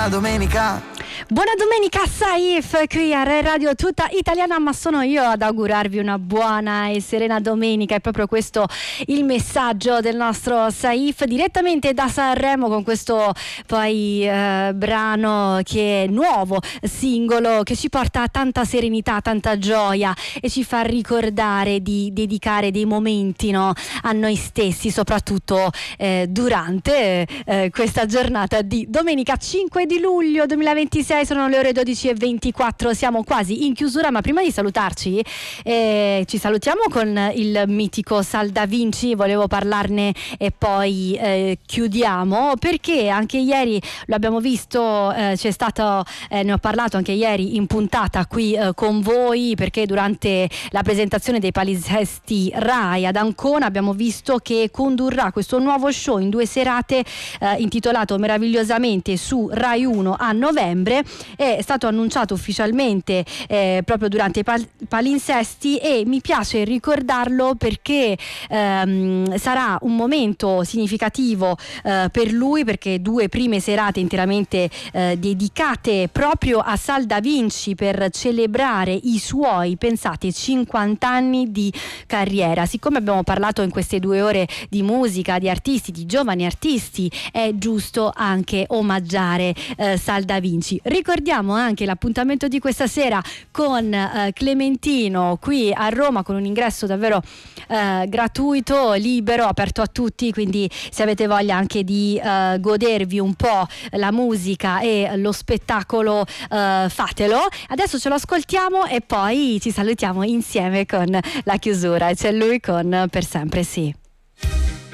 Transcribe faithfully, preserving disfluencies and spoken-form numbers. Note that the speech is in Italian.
buona domenica. Buona domenica Saif, qui a Rai Radio tutta italiana, ma sono io ad augurarvi una buona e serena domenica. È proprio questo il messaggio del nostro Saif direttamente da Sanremo, con questo poi eh, brano che è nuovo, singolo, che ci porta a tanta serenità, tanta gioia e ci fa ricordare di dedicare dei momenti, no, a noi stessi, soprattutto eh, durante eh, questa giornata di domenica cinque di luglio duemilaventisei. Sono le ore dodici e ventiquattro, siamo quasi in chiusura, ma prima di salutarci eh, ci salutiamo con il mitico Sal Da Vinci. Volevo parlarne e poi eh, chiudiamo, perché anche ieri lo abbiamo visto, eh, c'è stato, eh, ne ho parlato anche ieri in puntata qui eh, con voi, perché durante la presentazione dei palinsesti Rai ad Ancona abbiamo visto che condurrà questo nuovo show in due serate eh, intitolato Meravigliosamente su Rai uno a novembre. È stato annunciato ufficialmente eh, proprio durante i pal- palinsesti e mi piace ricordarlo perché ehm, sarà un momento significativo eh, per lui, perché due prime serate interamente eh, dedicate proprio a Sal Da Vinci per celebrare i suoi, pensate, cinquanta anni di carriera. Siccome abbiamo parlato in queste due ore di musica, di artisti, di giovani artisti, è giusto anche omaggiare eh, Sal Da Vinci. Ricordiamo anche l'appuntamento di questa sera con eh, Clementino qui a Roma, con un ingresso davvero eh, gratuito, libero, aperto a tutti, quindi se avete voglia anche di eh, godervi un po' la musica e lo spettacolo, eh, fatelo. Adesso ce lo ascoltiamo e poi ci salutiamo insieme con la chiusura, e c'è lui con Per Sempre Sì.